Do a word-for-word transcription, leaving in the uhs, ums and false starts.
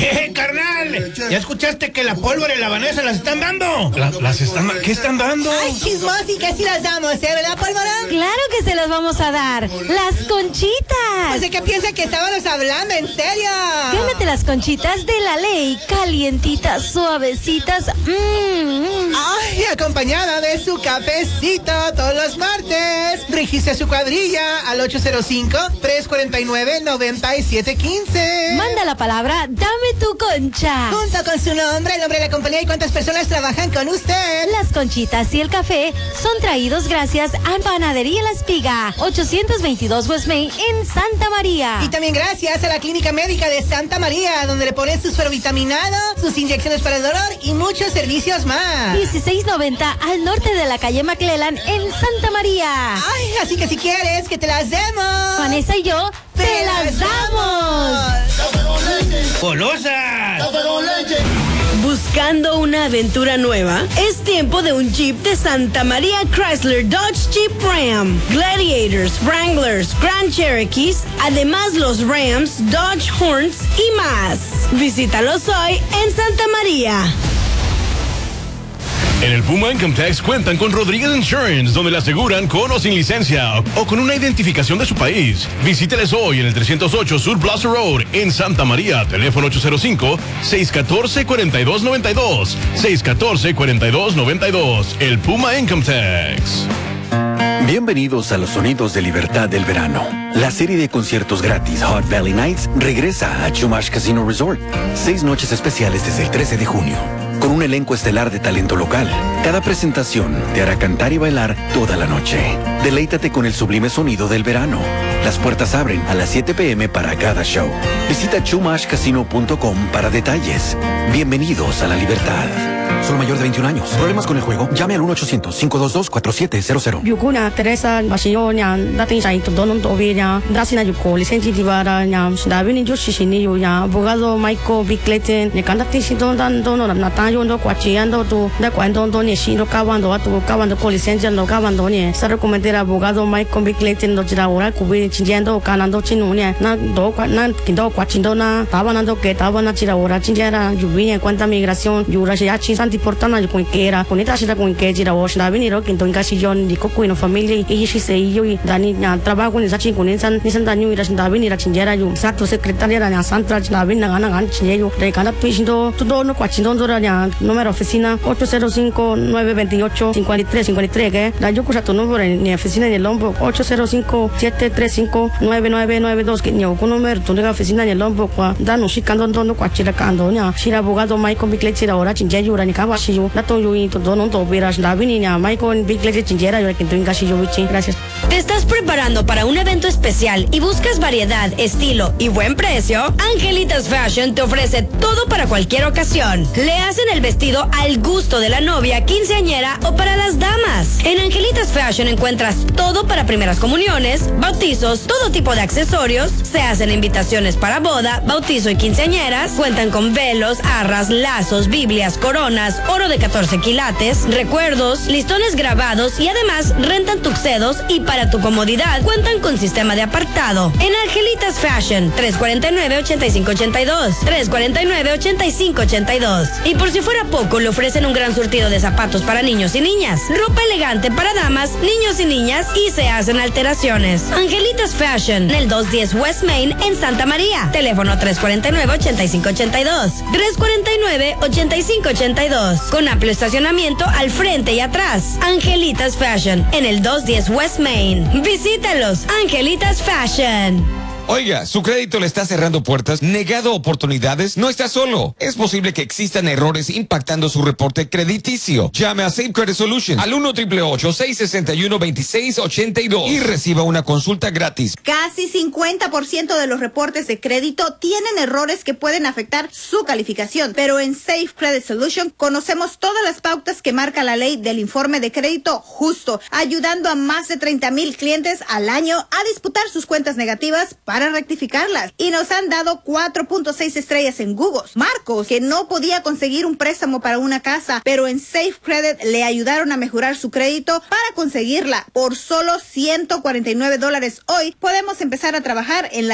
¡Eh, carnal! ¿Ya escuchaste que la pólvora y la Vanessa las están dando? La, ¿Las están ¿Qué están dando? Ay, chismosi, que sí las damos, ¿eh? ¿Verdad, pólvora? Claro que se las vamos a dar. ¡Las conchitas! Pues de qué piensa que estábamos hablando, en serio. Gánate las conchitas de la ley. Calientitas, suavecitas. Mmm. Ay, acompañada de su cafecito todos los martes. Registre su cuadrilla al ocho cero cinco, tres cuatro nueve, nueve siete uno cinco. Manda la palabra Dame tu concha. Junto con su nombre, el nombre de la compañía y cuántas personas trabajan con usted. Las conchitas y el café son traídos gracias a Panadería La Espiga, ochocientos veintidós West Main en Santa María. Y también gracias a la Clínica Médica de Santa María, donde le ponen sus ferrovitaminados, sus inyecciones para el dolor y muchos servicios más. dieciséis noventa al norte de la calle McClellan en Santa María. Ay, así que si quieres que te las demos, Vanessa y yo te, te las damos. ¡Golosas! ¿Buscando una aventura nueva? Es tiempo de un Jeep de Santa María Chrysler Dodge Jeep Ram. Gladiators, Wranglers, Grand Cherokees, además los Rams, Dodge Horns y más. Visítalos hoy en Santa María. En el Puma Income Tax cuentan con Rodríguez Insurance, donde le aseguran con o sin licencia o con una identificación de su país. Visíteles hoy en el trescientos ocho Sur Plaza Road en Santa María. Teléfono ocho cero cinco, seis uno cuatro, cuatro dos nueve dos. seis uno cuatro, cuatro dos nueve dos. El Puma Income Tax. Bienvenidos a los sonidos de libertad del verano. La serie de conciertos gratis Hot Valley Nights regresa a Chumash Casino Resort. Seis noches especiales desde el trece de junio. Con un elenco estelar de talento local. Cada presentación te hará cantar y bailar toda la noche. Deleítate con el sublime sonido del verano. Las puertas abren a las siete pe eme para cada show. Visita chumash casino punto com para detalles. Bienvenidos a la libertad. Solo mayor de veintiún años. ¿Problemas con el juego? Llame al uno ochocientos, cinco dos dos, cuatro siete cero cero. Yukuna Teresa Basionya, dating sa ito donon to obia, dasina yuko, lisensi divara nya, davini jo shishini yo ya, abogado Michael Bickleten, ne kandati si don dan dono na tayo ndo kwachiando to, da kwando ndo ne shino kawando atu kawando ko lisensi ndo kawando ne, sa recomendera abogado Michael Bickleten ndo jira ora kubi chinjando kanando chinunya, na do kwa na kindo kwachindo na, tabanando que tabana jira ora chinjara yubinya cuenta migración, yura ya chinsanti portana yo con que era, con esta shira con que jira o shina viniro kinto ngasi jon di ko no familia y si se yo y dani na trabajo ni sachi con insan ni san dani ira sin davini ra chinjera yo exacto secretaria na central na vinna gana gan chinyo de kana pindo todo no kwachindo ndora na número oficina ocho cero cinco, nueve dos ocho, cinco tres cinco tres que la yo kusa tu número en oficina en el Lombo ocho cero cinco, siete tres cinco, nueve nueve nueve dos que no con número tu oficina en el Lombo kwa dano shikando ndo no kwachira kando nya shira abogado Michael Bickley ahora chinjeyo ra ni kawa shi yo na to yo y todo no to vera davini na Michael Bickley chinjera yo que gracias. ¿Te estás preparando para un evento especial y buscas variedad, estilo y buen precio? Angelitas Fashion te ofrece todo para cualquier ocasión. Le hacen el vestido al gusto de la novia, quinceañera o para las damas. En Angelitas Fashion encuentras todo para primeras comuniones, bautizos, todo tipo de accesorios. Se hacen invitaciones para boda, bautizo y quinceañeras. Cuentan con velos, arras, lazos, biblias, coronas, oro de catorce quilates, recuerdos, listones grabados y además rentan tuxedos y para tu comodidad cuentan con sistema de apartado. En Angelitas Fashion, tres cuatro nueve, ocho cinco ocho dos, tres cuatro nueve, ocho cinco ocho dos. Y por si fuera poco, le ofrecen un gran surtido de zapatos para niños y niñas, ropa elegante para damas, niños y niñas y se hacen alteraciones. Angelitas Fashion, en el doscientos diez West Main en Santa María. Teléfono tres cuatro nueve, ocho cinco ocho dos, tres cuatro nueve, ocho cinco ocho dos. Con amplio estacionamiento al frente y atrás. Angelitas Fashion, en el doscientos diez West Main. Visítalos, Angelitas Fashion. Oiga, su crédito le está cerrando puertas, negado oportunidades. No está solo. Es posible que existan errores impactando su reporte crediticio. Llame a Safe Credit Solutions al uno ocho ocho, seis seis uno, dos seis ocho dos y reciba una consulta gratis. Casi cincuenta por ciento de los reportes de crédito tienen errores que pueden afectar su calificación, pero en Safe Credit Solutions conocemos todas las pautas que marca la ley del informe de crédito justo, ayudando a más de treinta mil clientes al año a disputar sus cuentas negativas para para rectificarlas y nos han dado cuatro punto seis estrellas en Google. Marcos, que no podía conseguir un préstamo para una casa, pero en Safe Credit le ayudaron a mejorar su crédito para conseguirla. Por solo ciento cuarenta y nueve dólares hoy podemos empezar a trabajar en la